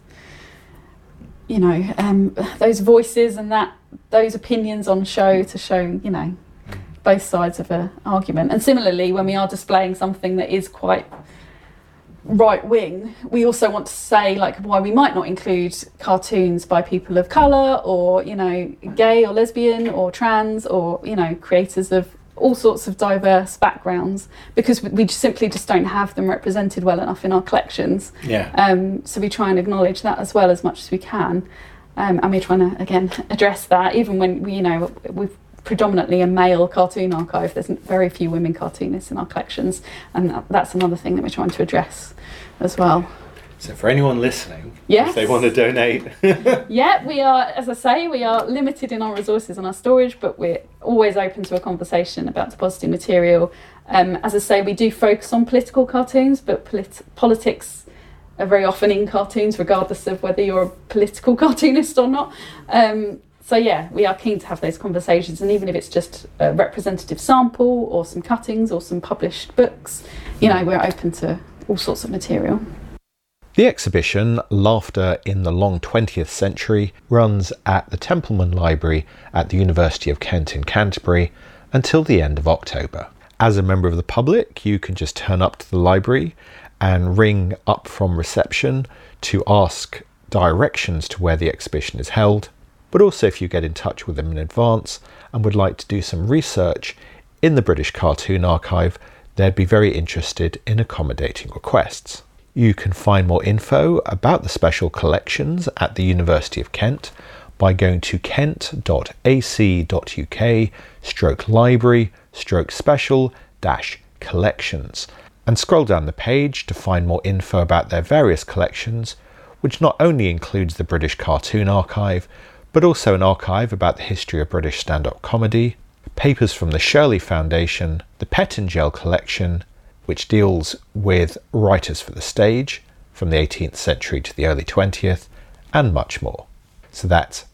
[SPEAKER 4] those voices and those opinions on show to show, both sides of an argument. And similarly, when we are displaying something that is quite right wing, we also want to say why we might not include cartoons by people of colour, or gay or lesbian or trans, or creators of all sorts of diverse backgrounds, because we simply just don't have them represented well enough in our collections. So we try and acknowledge that as well as much as we can, and we're trying to again address that, even when we've predominantly a male cartoon archive. There's very few women cartoonists in our collections, and that's another thing that we're trying to address as well.
[SPEAKER 3] So for anyone listening, if they want to donate,
[SPEAKER 4] we are, as I say, we are limited in our resources and our storage, but we're always open to a conversation about depositing material. As I say, we do focus on political cartoons, but politics are very often in cartoons, regardless of whether you're a political cartoonist or not. So yeah, we are keen to have those conversations, and even if it's just a representative sample or some cuttings or some published books, we're open to all sorts of material.
[SPEAKER 3] The exhibition, Laughter in the Long 20th Century, runs at the Templeman Library at the University of Kent in Canterbury until the end of October. As a member of the public, you can just turn up to the library and ring up from reception to ask directions to where the exhibition is held. But also, if you get in touch with them in advance and would like to do some research in the British Cartoon Archive, they'd be very interested in accommodating requests. You can find more info about the special collections at the University of Kent by going to kent.ac.uk/library/special-collections and scroll down the page to find more info about their various collections, which not only includes the British Cartoon Archive, but also an archive about the history of British stand-up comedy, papers from the Shirley Foundation, the Pettingell Collection, which deals with writers for the stage from the 18th century to the early 20th, and much more. So that's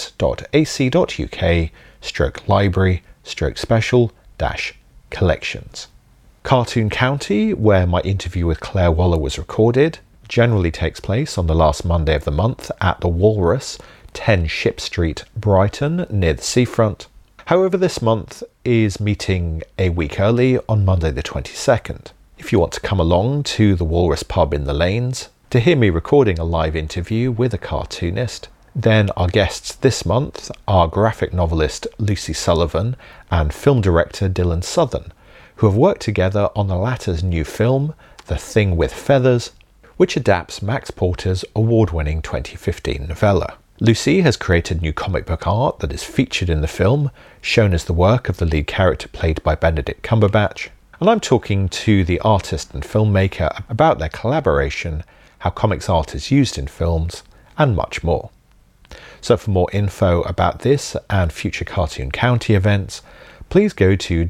[SPEAKER 3] kent.ac.uk/library/special-collections. Cartoon County, where my interview with Claire Waller was recorded, generally takes place on the last Monday of the month at the Walrus, 10 Ship Street, Brighton, near the seafront. However, this month is meeting a week early on Monday the 22nd. If you want to come along to the Walrus pub in the Lanes to hear me recording a live interview with a cartoonist, then our guests this month are graphic novelist Lucy Sullivan and film director Dylan Southern, who have worked together on the latter's new film, The Thing with Feathers, which adapts Max Porter's award-winning 2015 novella. Lucy has created new comic book art that is featured in the film, shown as the work of the lead character played by Benedict Cumberbatch, and I'm talking to the artist and filmmaker about their collaboration, how comics art is used in films, and much more. So for more info about this and future Cartoon County events, please go to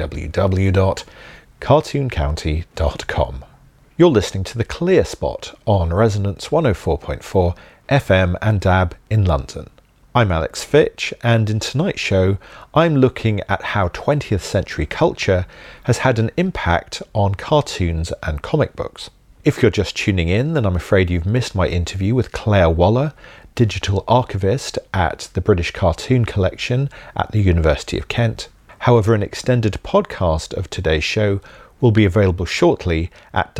[SPEAKER 3] www.cartooncounty.com. You're listening to The Clear Spot on Resonance 104.4 FM and DAB in London. I'm Alex Fitch, and in tonight's show, I'm looking at how 20th century culture has had an impact on cartoons and comic books. If you're just tuning in, then I'm afraid you've missed my interview with Claire Waller, digital archivist at the British Cartoon Collection at the University of Kent. However, an extended podcast of today's show will be available shortly at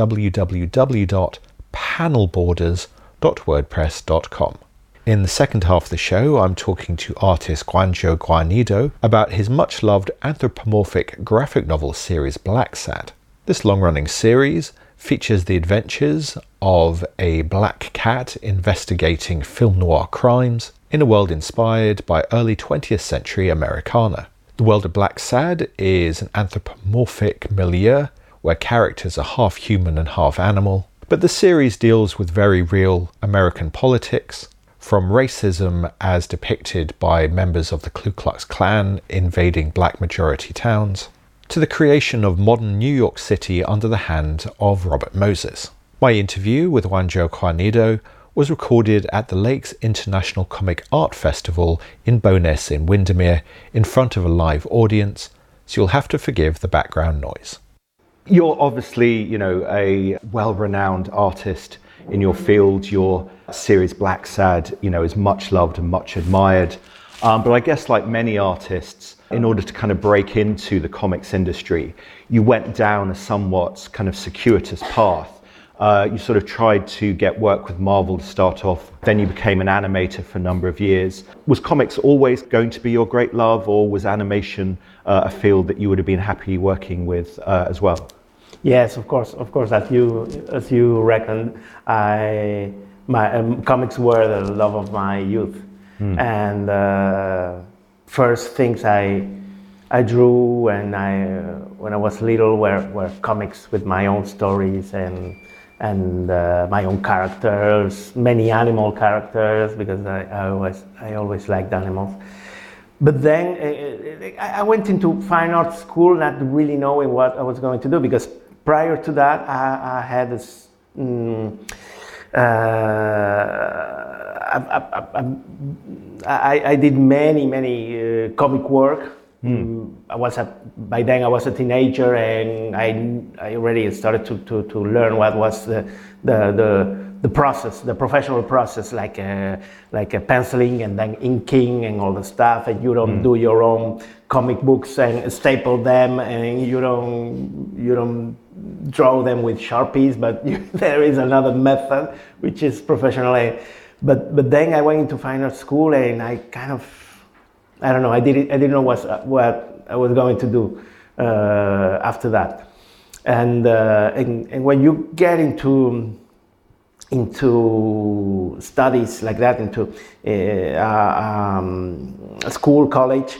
[SPEAKER 3] www.panelborders.wordpress.com. In the second half of the show, I'm talking to artist Juanjo Guarnido about his much-loved anthropomorphic graphic novel series Blacksad. This long-running series features the adventures of a black cat investigating film noir crimes in a world inspired by early 20th century Americana. The world of Blacksad is an anthropomorphic milieu where characters are half human and half animal, but the series deals with very real American politics, from racism as depicted by members of the Ku Klux Klan invading black majority towns, to the creation of modern New York City under the hand of Robert Moses. My interview with Juanjo Guarnido was recorded at the Lakes International Comic Art Festival in Bowness in Windermere in front of a live audience, so you'll have to forgive the background noise. You're obviously, a well-renowned artist in your field. Your series Blacksad, is much loved and much admired. But I guess like many artists, in order to kind of break into the comics industry, you went down a somewhat kind of circuitous path. You sort of tried to get work with Marvel to start off, then you became an animator for a number of years. Was comics always going to be your great love, or was animation a field that you would have been happy working with as well?
[SPEAKER 7] Yes, of course. As you reckoned, my comics were the love of my youth, and first things I drew and when I was little were comics with my own stories and my own characters, many animal characters, because I always liked animals. But then I went into fine art school not really knowing what I was going to do, because prior to that I had this I did many comic work. By then I was a teenager, and I already started to learn what was the process, the professional process, like penciling and then inking and all the stuff. And you don't do your own comic books and staple them, and you don't draw them with Sharpies, but there is another method which is professional. But then I went into fine art school, and I kind of, I don't know, I didn't know what I was going to do after that. And when you get into studies like that, into school, college,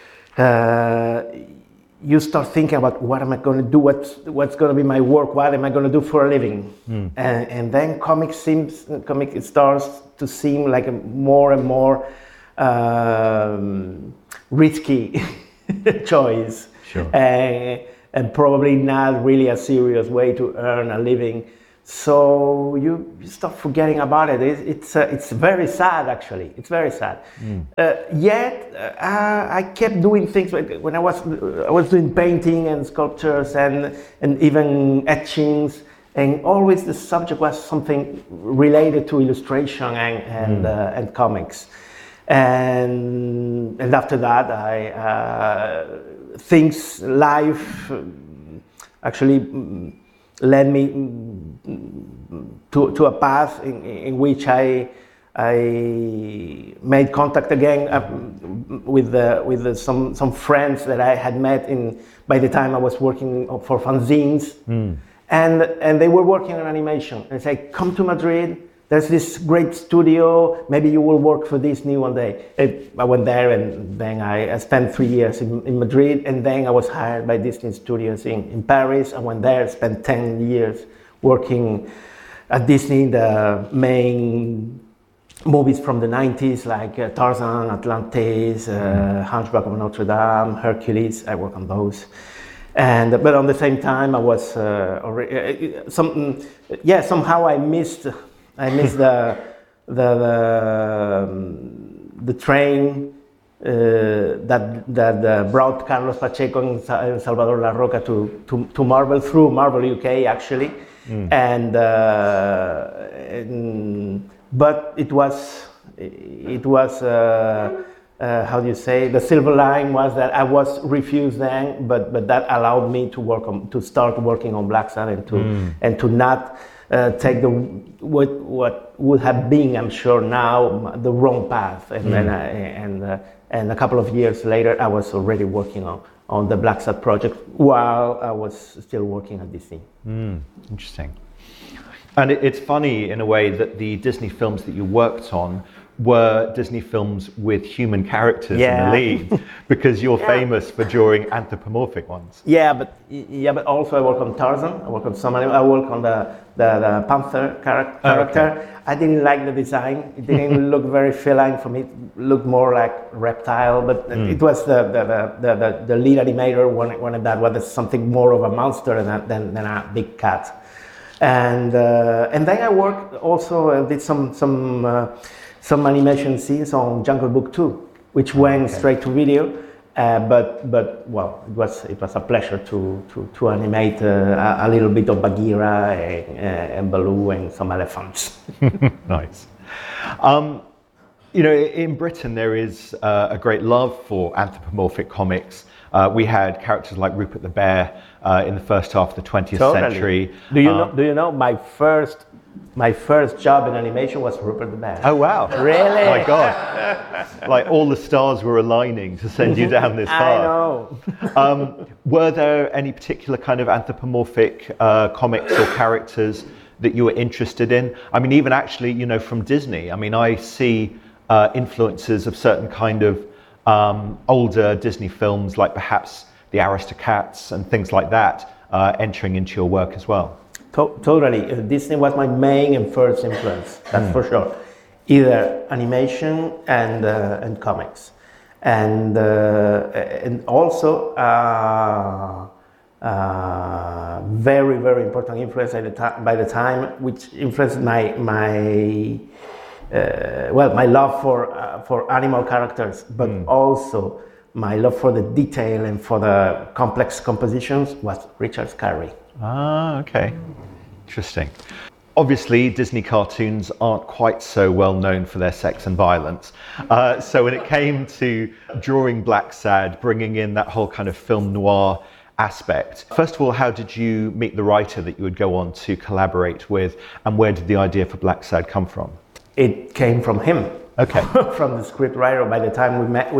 [SPEAKER 7] you start thinking about what am I going to do, what's going to be my work, what am I going to do for a living, and then comic starts to seem like a more and more risky choice.
[SPEAKER 3] Sure.
[SPEAKER 7] and probably not really a serious way to earn a living. So you start forgetting about it. It's very sad, actually. It's very sad. Yet I kept doing things. When I was doing painting and sculptures and even etchings, and always the subject was something related to illustration and comics. And after that, life actually led me to a path in which I made contact again with some friends that I had met by the time I was working for fanzines, and they were working on animation. And they say, come to Madrid. There's this great studio. Maybe you will work for Disney one day. I went there, and then I spent 3 years in Madrid, and then I was hired by Disney Studios in Paris. I went there, spent 10 years working at Disney, the main movies from the 90s, like Tarzan, Atlantis, Hunchback of Notre Dame, Hercules. I worked on those. But on the same time, I was somehow I missed the train that brought Carlos Pacheco and Salvador La Roca to Marvel, through Marvel UK, actually. But it was how do you say? The silver line was that I was refused then, but that allowed me to start working on Black Sad and to not take what would have been, I'm sure now, the wrong path. And a couple of years later, I was already working on the Black Sad project while I was still working at Disney.
[SPEAKER 3] Interesting. And it's funny in a way that the Disney films that you worked on were Disney films with human characters in the lead, because you're famous for drawing anthropomorphic ones.
[SPEAKER 7] But also I work on Tarzan. I work on some. I work on the panther character.
[SPEAKER 3] Okay.
[SPEAKER 7] I didn't like the design. It didn't look very feline for me. It looked more like reptile. But it was the lead animator wanted that. Was something more of a monster than a big cat. And then I worked also did some animation scenes on Jungle Book 2, which went straight to video. But it was a pleasure to animate a little bit of Bagheera and Baloo and some elephants.
[SPEAKER 3] Nice. In Britain there is a great love for anthropomorphic comics. We had characters like Rupert the Bear in the first half of the 20th century.
[SPEAKER 7] Do you know my first job in animation was Rupert the Bear?
[SPEAKER 3] Oh wow!
[SPEAKER 7] Really?
[SPEAKER 3] Oh my God! Like all the stars were aligning to send you down this path.
[SPEAKER 7] I know.
[SPEAKER 3] Were there any particular kind of anthropomorphic comics or characters that you were interested in? I mean, even actually, from Disney. I mean, I see influences of certain kind of older Disney films, like perhaps the Aristocats and things like that, entering into your work as well.
[SPEAKER 7] Totally. Disney was my main and first influence, that's for sure. Either animation and comics. And also very, very important influence by the time, which influenced my love for animal characters, but also my love for the detail and for the complex compositions was Richard Scarry.
[SPEAKER 3] Ah, okay. Interesting. Obviously, Disney cartoons aren't quite so well known for their sex and violence. So when it came to drawing Black Sad, bringing in that whole kind of film noir aspect, first of all, how did you meet the writer that you would go on to collaborate with, and where did the idea for Black Sad come from?
[SPEAKER 7] It came from him.
[SPEAKER 3] Okay.
[SPEAKER 7] From the script writer. By the time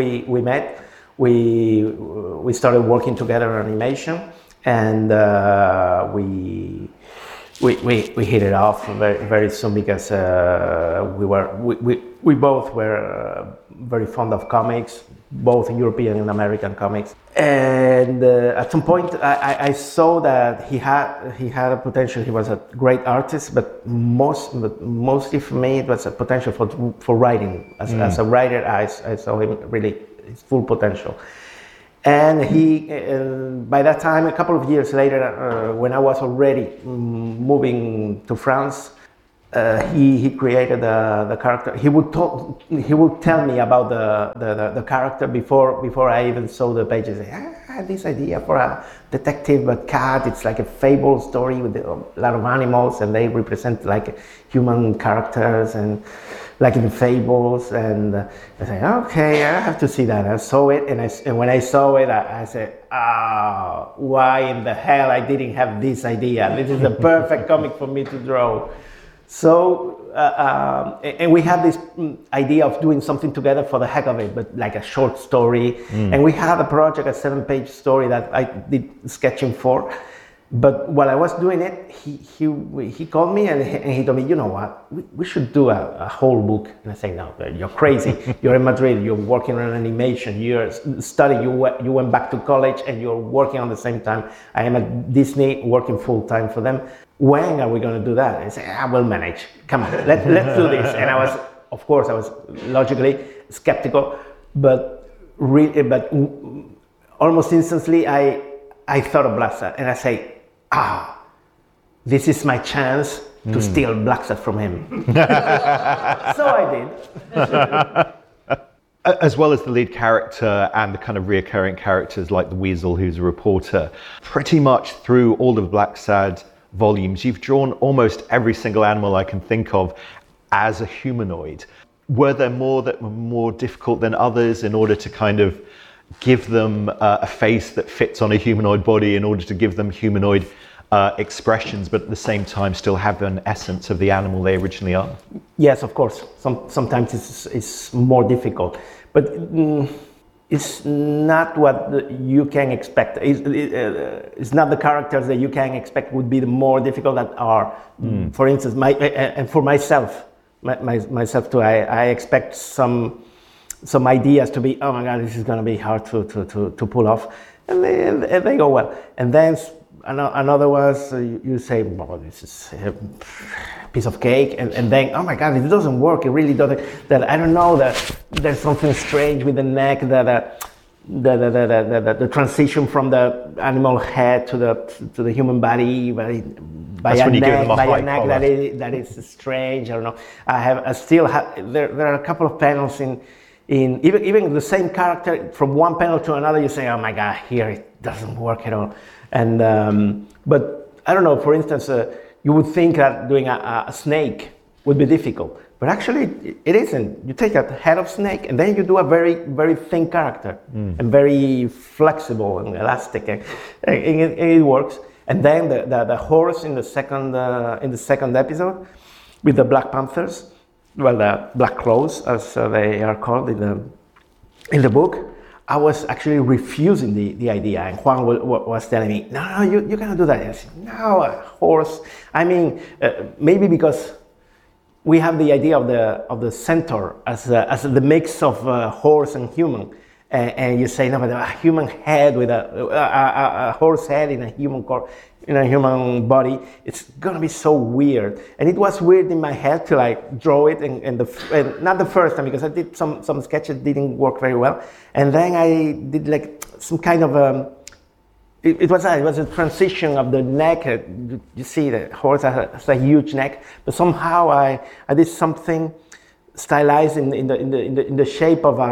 [SPEAKER 7] we started working together on animation, and we hit it off very, very soon, because we both were very fond of comics, both European and American comics. And at some point, I saw that he had a potential. He was a great artist, but mostly for me, it was a potential for writing. As a writer, I saw him really his full potential. And he, by that time, a couple of years later, when I was already moving to France, he created the character. He would tell me about the character before I even saw the pages. I had this idea for a detective, but cat. It's like a fable story with a lot of animals, and they represent like human characters and like in fables. And I said, okay, I have to see that. I saw it, and when I saw it, I said, why in the hell I didn't have this idea? This is the perfect comic for me to draw. So, and we had this idea of doing something together for the heck of it, but like a short story. And we had a project, a 7-page story that I did sketching for. But while I was doing it, he called me and he told me, you know what, we should do a whole book. And I said, no, you're crazy. You're in Madrid, you're working on animation, you're studying, you went back to college and you're working on the same time. I am at Disney working full time for them. When are we going to do that? And I said, I will manage. Come on, let's do this. And I was logically skeptical, but almost instantly I thought of Blacksad and I say, this is my chance to steal Blacksad from him. So I did.
[SPEAKER 3] As well as the lead character and the kind of reoccurring characters like the Weasel, who's a reporter, pretty much through all of Blacksad volumes, you've drawn almost every single animal I can think of as a humanoid. Were there more that were more difficult than others in order to kind of give them a face that fits on a humanoid body, in order to give them humanoid expressions, but at the same time still have an essence of the animal they originally are?
[SPEAKER 7] Yes, of course. Sometimes it's more difficult, but it's not what you can expect. It's not the characters that you can expect would be the more difficult that are. For instance, and for myself too, I expect some ideas to be, oh my God, this is going to be hard to pull off, and they go well. And then another was you say, well, this is a piece of cake, and then, oh my God, it doesn't work. It really doesn't. That I don't know, that there's something strange with the neck, that the transition from the animal head to the human body by a neck that is strange. I don't know. I still have. There are a couple of panels in even the same character, from one panel to another, you say, oh my God, here it doesn't work at all. And but I don't know, for instance, you would think that doing a snake would be difficult, but actually it isn't. You take a head of snake and then you do a very, very thin character and very flexible and elastic, and it works. And then the horse in the second episode with the Black Panthers, well, the Black Crows, as they are called in the book, I was actually refusing the idea, and Juan was telling me, no, you cannot do that. And I said, no, a horse. I mean, maybe because we have the idea of the centaur as the mix of horse and human, and you say, no, but a human head with a horse head in a human body, it's gonna be so weird. And it was weird in my head to like draw it, and not the first time, because I did some sketches didn't work very well, and then I did like some kind of it was a transition of the neck. You see, the horse has a huge neck, but somehow I did something stylized in the shape of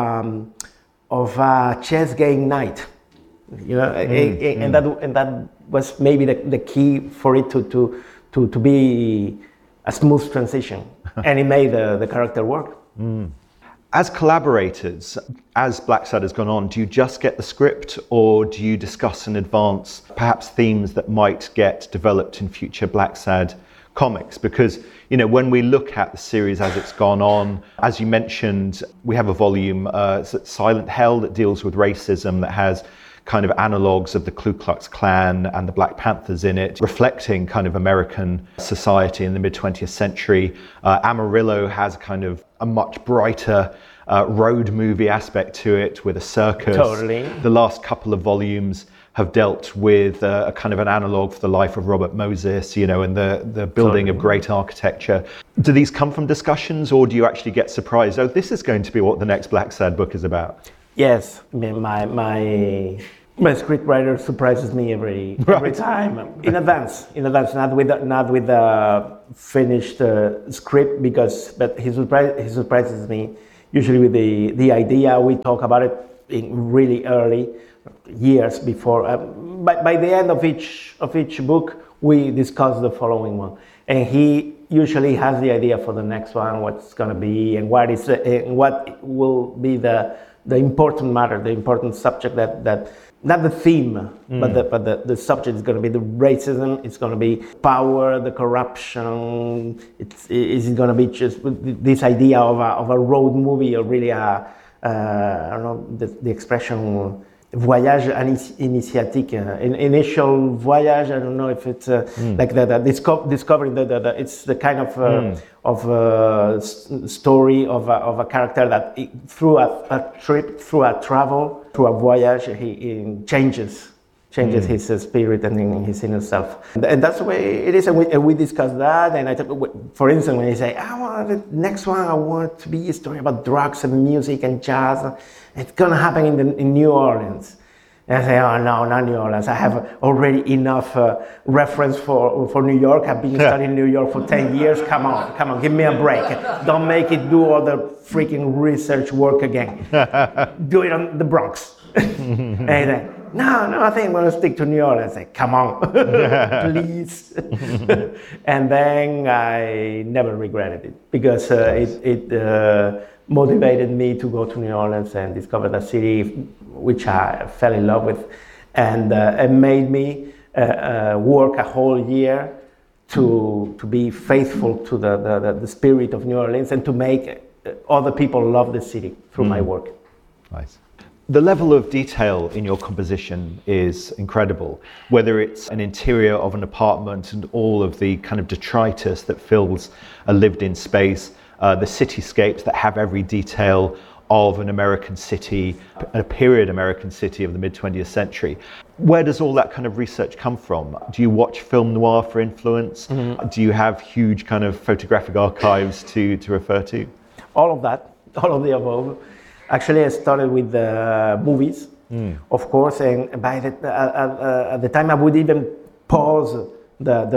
[SPEAKER 7] a chess game knight. You know, and that was maybe the key for it to be a smooth transition, and it made the character work.
[SPEAKER 3] As collaborators, as Blacksad has gone on, do you just get the script, or do you discuss in advance perhaps themes that might get developed in future Blacksad comics? Because, you know, when we look at the series as it's gone on, as you mentioned, we have a volume, Silent Hell, that deals with racism, that has kind of analogues of the Ku Klux Klan and the Black Panthers in it, reflecting kind of American society in the mid-20th century. Amarillo has kind of a much brighter road movie aspect to it, with a circus.
[SPEAKER 7] Totally.
[SPEAKER 3] The last couple of volumes have dealt with a kind of an analogue for the life of Robert Moses, you know, and the building of great architecture. Do these come from discussions, or do you actually get surprised, oh, this is going to be what the next Blacksad book is about?
[SPEAKER 7] Yes, my scriptwriter surprises me every time in advance, not with a finished script, but he surprises me usually with the idea. We talk about it in really early years before. By the end of each book, we discuss the following one, and he usually has the idea for the next one, what's going to be, and what will be the important matter, the important subject that not the theme, but the subject is going to be the racism. It's going to be power, the corruption. Is it going to be just this idea of a road movie, or really I don't know the expression voyage initiatique, initial voyage. I don't know if it's like that. Discovering it's the kind of story of a character that through a trip, through a travel, through a voyage, he changes his spirit and his inner self. And that's the way it is. And we discuss that. And for instance, when you say, the next one I want to be a story about drugs and music and jazz, it's gonna happen in New Orleans. And I say, oh no, not New Orleans. I have already enough reference for New York. I've been studying New York for 10 years. Come on, give me a break. Don't make it do all the freaking research work again. Do it on the Bronx. And then, no, I think I'm going to stick to New Orleans. I say, come on, please. And then I never regretted it, because it motivated me to go to New Orleans and discover the city, which I fell in love with, and it made me work a whole year to be faithful to the spirit of New Orleans and to make other people love the city through my work.
[SPEAKER 3] Nice. The level of detail in your composition is incredible, whether it's an interior of an apartment and all of the kind of detritus that fills a lived-in space, the cityscapes that have every detail of an American city, a period American city of the mid-20th century. Where does all that kind of research come from? Do you watch film noir for influence? Mm-hmm. Do you have huge kind of photographic archives to refer to?
[SPEAKER 7] All of that, all of the above. Actually, I started with movies, of course, and at the time I would even pause the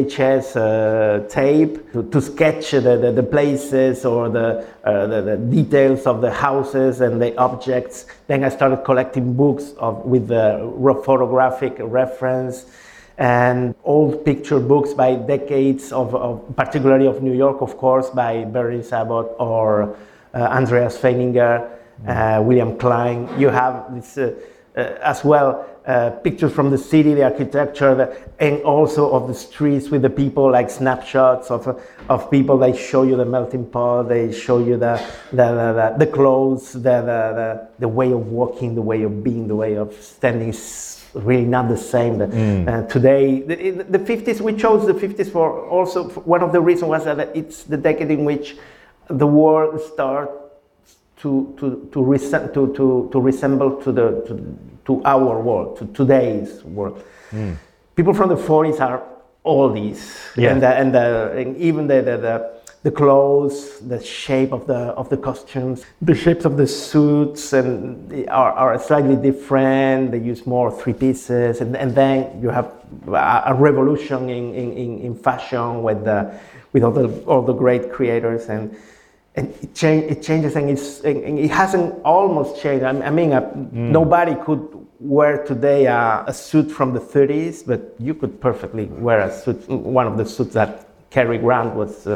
[SPEAKER 7] VHS tape to sketch the places or the details of the houses and the objects. Then I started collecting books with the photographic reference and old picture books by decades particularly of New York, of course, by Bernice Abbott or Andreas Feininger, William Klein. You have this as well, pictures from the city, the architecture, and also of the streets with the people, like snapshots of people. They show you the melting pot, they show you the clothes, the way of walking, the way of being, the way of standing is really not the same. Today, the 50s, we chose the 50s for also, one of the reasons was that it's the decade in which the world starts to resemble to our world, to today's world. People from the 40s are oldies, and even the clothes, the shape of the costumes, the shapes of the suits, and are slightly different. They use more three pieces, and then you have a revolution in fashion with all the great creators, and it changes, and it hasn't almost changed. I mean, nobody could wear today a suit from the 30s, but you could perfectly wear a suit, one of the suits that Cary Grant was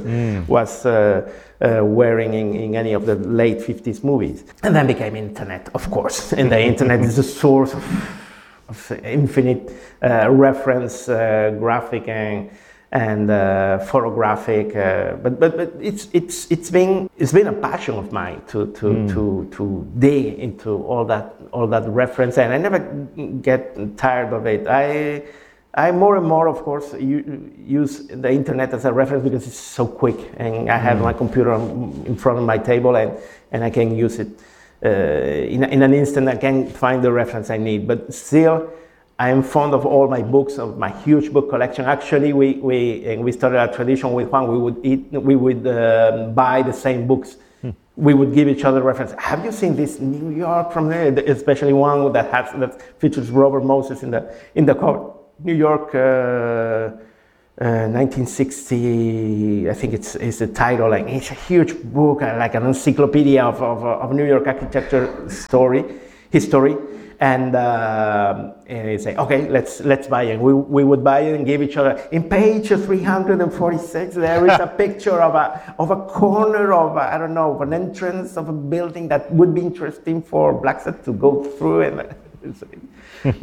[SPEAKER 7] wearing in any of the late 50s movies. And then became internet, of course. And the internet is a source of infinite reference, graphic and photographic, but it's been a passion of mine to dig into all that reference, and I never get tired of it. I more and more, of course, use the internet as a reference because it's so quick, and I have my computer in front of my table, and I can use it in an instant. I can find the reference I need, but still, I am fond of all my books, of my huge book collection. Actually, we started a tradition with Juan. We would buy the same books we would give each other reference. Have you seen this New York from there? Especially one that features Robert Moses in the cover. New York, 1960. I think it's the title. Like it's a huge book, like an encyclopedia of New York architecture history. And you say, okay, let's buy it. We would buy it and give each other. In page 346, there is a picture of a corner of of an entrance of a building that would be interesting for Blacksad to go through. And